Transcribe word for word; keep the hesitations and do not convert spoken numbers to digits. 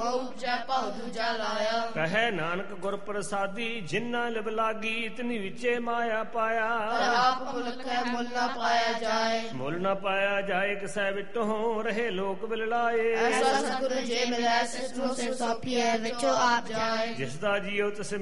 ਉਪਜੈ ਭਉ ਦੂਜਾ ਲਾਇਆ। ਕਹੈ ਨਾਨਕ ਗੁਰ ਪ੍ਰਸਾਦੀ ਜਿਨ੍ਹਾਂ ਲਿਵ ਲਾਗੀ ਤਿਨੀ ਵਿੱਚੇ ਮਾਇਆ ਪਾਇਆ। ਆਪ ਭੁਲਖੈ ਮੁੱਲ ਨਾ ਪਾਇਆ ਜਾਏ। ਮੁੱਲ ਨਾ ਪਾਇਆ ਜਾਏ ਕਿਸੈ ਵਿਟੋਂ ਰਹੇ ਲੋਕ ਬਿਲਲਾਏ। ਐਸਾ ਸਤਿਗੁਰੂ ਜੇ ਮਿਲੈ ਸਿਸ ਨੂੰ ਸਿਰ ਸੌਂਪੀਐ ਵਿੱਚੋਂ ਆਪ ਜਾਏ। ਜਿਸ ਦਾ ਜੀਉ ਤਿਸ